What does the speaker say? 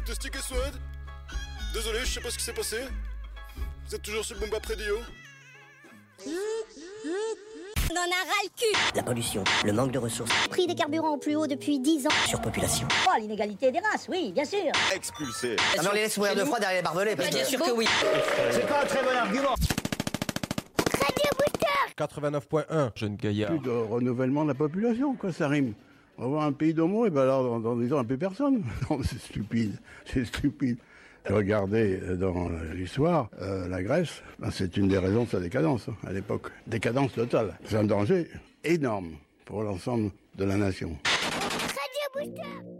C'était Stick et Swed. Désolé, je sais pas ce qui s'est passé. Vous êtes toujours sur Boomba Radio. On en a ras le cul. La pollution, le manque de ressources, Prix des carburants au plus haut depuis 10 ans. surpopulation. Oh, l'inégalité des races, oui, bien sûr. Expulsé. Ah mais on les laisse mourir de froid derrière les barbelés parce que... Bien sûr que oui. C'est pas un très bon argument. 89.1, jeune gaillard. Plus de renouvellement de la population, quoi, ça rime. On va voir un pays d'homo, et ben alors, dans 10 ans, il n'y a plus personne. Non, c'est stupide, c'est stupide. Regardez dans l'histoire, la Grèce, ben, c'est une des raisons de sa décadence, à l'époque. Décadence totale. C'est un danger énorme pour l'ensemble de la nation. Radio Booster.